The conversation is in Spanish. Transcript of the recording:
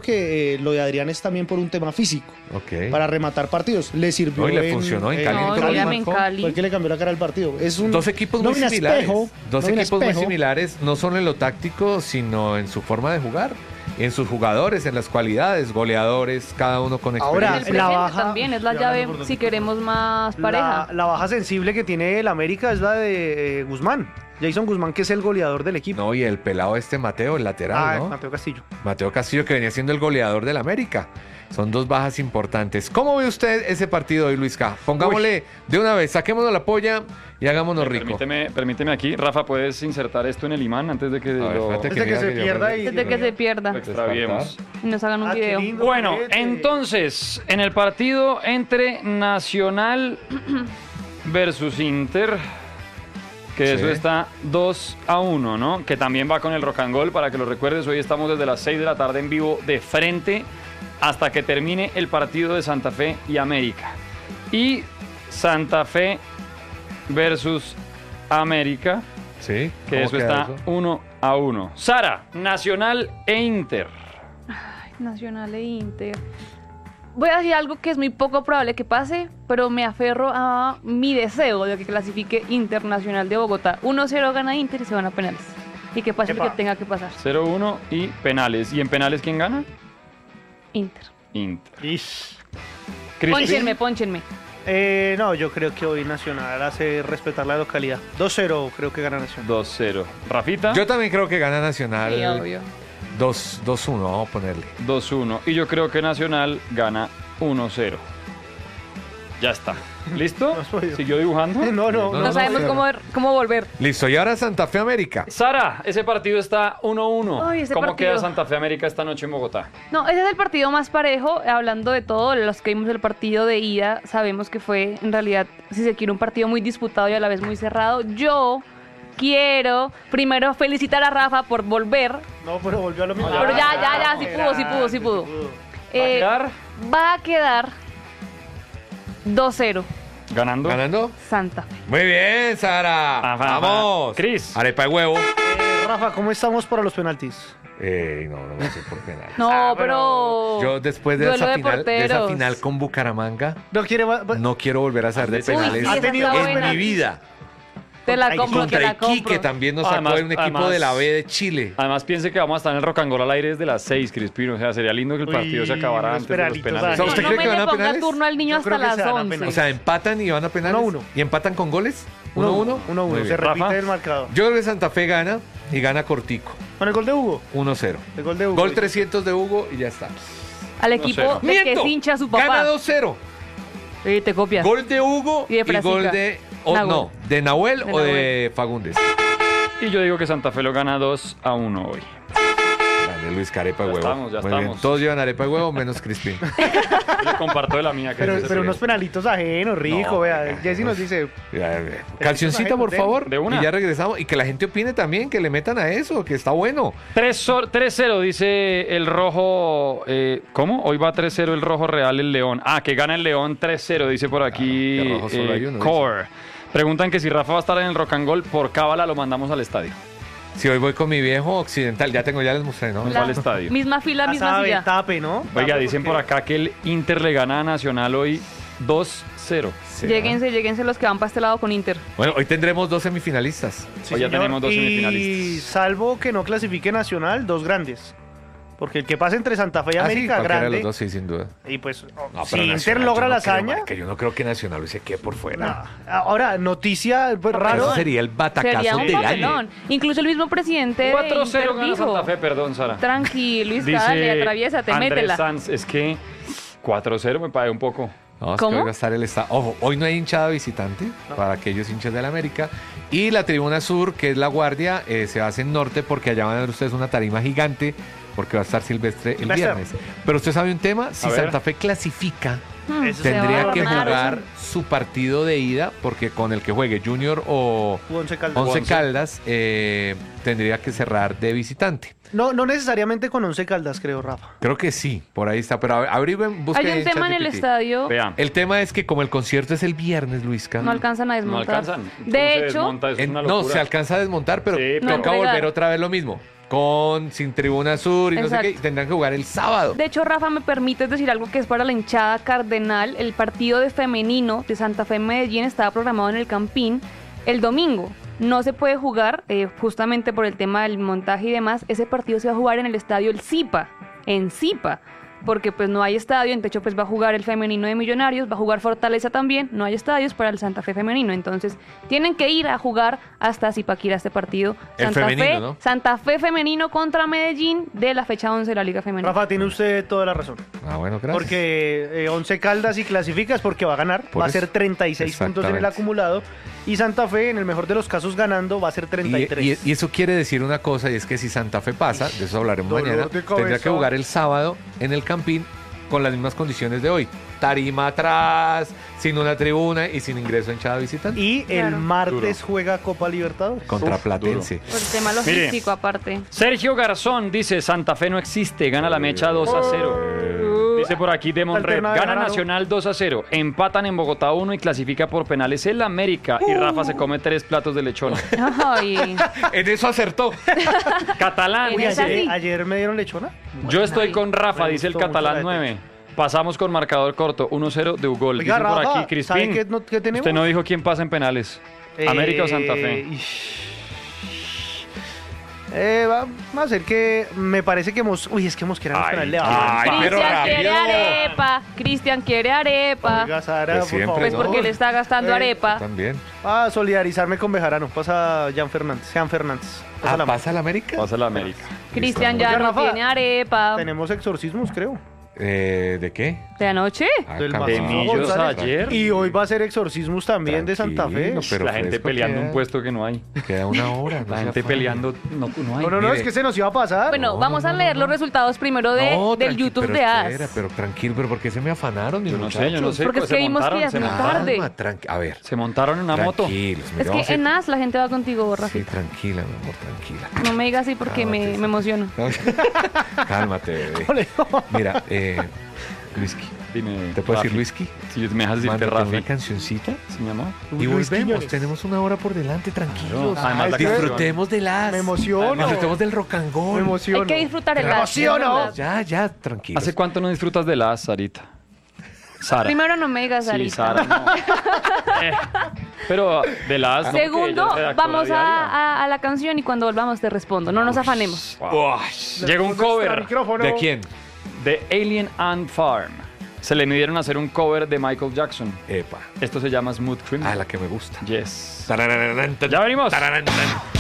que lo de Adrián es también por un tema físico, para rematar partidos. Le sirvió. No, y le funcionó en Cali. En Cali. Fue el que le cambió la cara al partido. Dos equipos muy similares. Muy similares, no solo en lo táctico, sino en su forma de jugar. En sus jugadores, en las cualidades, goleadores, cada uno con experiencia. Ahora, la baja también es la llave si queremos más pareja. La baja sensible que tiene el América es la de Guzmán. Jason Guzmán, que es el goleador del equipo. No, y el pelado Mateo, el lateral, ¿no? Mateo Castillo. Mateo Castillo, que venía siendo el goleador del América. Son dos bajas importantes. ¿Cómo ve usted ese partido hoy, Luis K? Pongámosle de una vez, saquémonos la polla y hagámonos rico. Permíteme aquí, Rafa, ¿puedes insertar esto en el imán antes de que se pierda. Lo extraviemos. Y nos hagan un video. Bueno, entonces, en el partido entre Nacional versus Inter, que eso está 2-1, ¿no? Que también va con el Rock and Roll, para que lo recuerdes. Hoy estamos desde las 6 de la tarde en vivo de frente hasta que termine el partido de Santa Fe y América. Y Santa Fe versus América, sí, que eso está 1-1. Sara, Nacional e Inter. Ay, Nacional e Inter. Voy a decir algo que es muy poco probable que pase, pero me aferro a mi deseo de que clasifique Internacional de Bogotá. 1-0 gana Inter y se van a penales. Y que pase lo que tenga que pasar. 0-1 y penales. ¿Y en penales quién gana? Inter. Pónchenme. No, yo creo que hoy Nacional hace respetar la localidad. 2-0 creo que gana Nacional. 2-0. ¿Rafita? Yo también creo que gana Nacional. Sí, obvio. 2-1, vamos a ponerle. 2-1. Y yo creo que Nacional gana 1-0. Ya está. ¿Listo? ¿Siguió dibujando? No sabemos cómo volver. Listo, y ahora Santa Fe América. Sara, ese partido está 1-1. ¿Cómo queda Santa Fe América esta noche en Bogotá? No, ese es el partido más parejo. Hablando de todo, los que vimos el partido de ida, sabemos que fue, en realidad, si se quiere, un partido muy disputado y a la vez muy cerrado. Yo quiero primero felicitar a Rafa por volver. No, pero volvió a lo mismo. Pero ya, sí pudo. Va a quedar 2-0. ¿Ganando? Santa Fe. Muy bien, Sara. Vamos. Cris. Arepa de huevo. Rafa, ¿cómo estamos para los penaltis? No sé por penales. No, pero... Yo después de esa final con Bucaramanga, no quiero volver a saber de penales en mi vida. Te la compro, contra Iquique también nos sacó de un equipo de la B de Chile. Además, piense que vamos a estar en el Rock and Roll al aire desde las 6, Crispino. O sea, sería lindo que el partido se acabara antes de los penales. ¿Usted cree que van a penales? Turno al niño hasta las 11. O sea, empatan y van a penales. 1-1. ¿Y empatan con goles? 1-1. 1-1. Se repite el marcador. Yo creo que Santa Fe gana y gana cortico. ¿Con el gol de Hugo? 1-0. El gol de Hugo. Gol 300 de Hugo y ya está. Al equipo de que hincha su papá. Gana 2-0. Te copias. Gol de Hugo y gol de... ¿de Nahuel o de Fagundes? Y yo digo que Santa Fe lo gana 2-1 hoy. Grande Luis, arepa de huevo. Ya estamos. Todos llevan arepa de huevo menos Crispín. Yo le comparto de la mía. Pero unos penalitos ajenos, rico, vea. Jessy nos dice... Cancioncita, por favor. De una. Y ya regresamos. Y que la gente opine también, que le metan a eso, que está bueno. 3-0 dice el rojo... ¿Cómo? Hoy va 3-0 el rojo real, el León. Que gana el León 3-0, dice por aquí rojo solo hay uno, Core. Preguntan que si Rafa va a estar en el Rock and Roll, por cábala lo mandamos al estadio. Si hoy voy con mi viejo occidental, ya les mostré, ¿no? Al estadio. Misma fila, misma silla. Tape, ¿no? Oiga, dicen por acá que el Inter le gana a Nacional hoy 2-0. Lléguense los que van para este lado con Inter. Bueno, hoy tendremos 2 semifinalistas. Hoy ya tenemos 2 semifinalistas. Y salvo que no clasifique Nacional, 2 grandes. Porque el que pasa entre Santa Fe y América, sí, grande. De los dos, sí, sin duda. Y pues, si Inter logra la hazaña... Que yo no creo que Nacional se quede por fuera. Ahora, noticia raro. Eso sería el batacazo del año. Incluso el mismo presidente 4-0 gana Santa Fe, perdón, Sara. Tranquilo, Luis, dale, atraviésate, métela. Sanz, es que 4-0 me pague un poco. No, es que hoy va a estar el estado. Ojo, hoy no hay hinchada visitante para aquellos hinchas del América. Y la tribuna sur, que es la guardia, se hace en norte porque allá van a ver ustedes una tarima gigante porque va a estar Silvestre el viernes. Pero usted sabe un tema, si Santa Fe clasifica, tendría que jugar su partido de ida, porque con el que juegue Junior o Once Caldas tendría que cerrar de visitante. No necesariamente con Once Caldas, creo, Rafa. Creo que sí, por ahí está. Pero averigüen, busquen. Hay un tema en el estadio. Vean. El tema es que como el concierto es el viernes, Luisca. No alcanzan a desmontar. No alcanzan. De hecho, no, se alcanza a desmontar, pero toca volver otra vez lo mismo. sin Tribuna Sur y no sé Exacto. qué, y tendrán que jugar el sábado. De hecho, Rafa, me permites decir algo que es para la hinchada cardenal. El partido de femenino de Santa Fe Medellín estaba programado en el Campín el domingo. No se puede jugar, justamente por el tema del montaje y demás. Ese partido se va a jugar en el estadio El Zipa, en Zipa, porque pues no hay estadio. En techo pues va a jugar el femenino de Millonarios, va a jugar Fortaleza también. No hay estadios para el Santa Fe femenino. Entonces tienen que ir a jugar hasta Zipaquirá este partido. El Santa femenino, Fe, ¿no? Santa Fe femenino contra Medellín de la fecha 11 de la Liga Femenina. Rafa, tiene usted toda la razón. Ah, bueno, gracias. Porque 11 Caldas y clasifica es porque va a ganar. Por Va a eso. ser 36 puntos en el Exactamente. acumulado. Y Santa Fe, en el mejor de los casos, ganando, va a ser 33. Y eso quiere decir una cosa, y es que si Santa Fe pasa, de eso hablaremos Dolor mañana, de cabeza. tendría que jugar el sábado en el Campín con las mismas condiciones de hoy. Tarima atrás, sin una tribuna y sin ingreso a hinchada visitante. Y el Claro. martes juega Copa Libertadores. Contra Platense. Por el tema logístico aparte. Sergio Garzón dice, Santa Fe no existe, gana la mecha 2-0. Dice por aquí Demon Red, Alterna de gana ganar, ¿no? Nacional 2-0, empatan en Bogotá 1 y clasifica por penales el América y Rafa se come 3 platos de lechona. Ay, En eso acertó. Catalán, Uy, Ayer, así. ayer me dieron lechona. yo estoy Ay. con Rafa, Me dice el gustó mucho Catalán la 9. Pasamos con marcador corto, 1-0 de Ugol. Oiga, Dice por Rafa, aquí ¿sabe Crispín. qué tenemos? Usted no dijo quién pasa en penales. América o Santa Fe. Vamos a hacer que me parece que Uy, es que Mosquera nos Ay, penal le ay, va bien. pero Cristian quiere rápido. arepa. Cristian quiere arepa. Oiga, Sara, Pues por siempre, favor. Pues ¿no? porque le está gastando Eh, arepa. También. A solidarizarme con Bejarano. Pasa Jean Fernández. Pasa la ¿Pasa la América? Pasa la América. Cristian Oiga, ya no Rafa, tiene arepa. Tenemos exorcismos, creo. ¿De qué? ¿De anoche? Del calma. Macías Millos González. ayer. Y hoy va a ser exorcismos también de Santa Fe. Tranquilo, pero la gente fresco peleando queda. un puesto que no hay. Queda una hora. no La sea gente afán. peleando, no hay. No, Mire. es que se nos iba a pasar. Bueno, No, vamos no, a no, leer no. los resultados primero No, del tranqui- YouTube pero de espera, AS. pero tranquilo, pero ¿por qué se me afanaron mis Yo no sé, yo no muchachos? sé. Porque es se que vimos que montaron, ya es se muy montaron. tarde. A ver, Se montaron en una moto. tranquilos. mire, Es vamos que a- en AS la gente va contigo, Sí, Rafita. tranquila, mi amor, tranquila. No me digas así porque me emociono. Cálmate, bebé. Mira, Luisky, Dime, ¿te puedo decir Rafi. Luisky? Si me dejas decirte Mándate Rafi. una cancioncita Sí, mi amor. y Luis volvemos. Quiñones. Tenemos una hora por delante, tranquilos. Claro, además la Disfrutemos de las. Me emociono. Disfrutemos del rock and Me roll. emociono. Hay que disfrutar el Me AS. emociono. Ya, tranquilos. ¿Hace cuánto no disfrutas de la Sarita? Sara. Primero no me digas Sí, ahorita. Sara, no. Pero de las. no, porque Segundo, ella es redactora vamos diaria. a la canción y cuando volvamos te respondo. No nos afanemos. Wow. Llega un cover ¿De quién? de Alien Ant Farm. Se le midieron a hacer un cover de Michael Jackson. Epa. Esto se llama Smooth Criminal. Ah, la que me gusta. Yes. Tarararán, tan, Ya venimos. tararán, tan.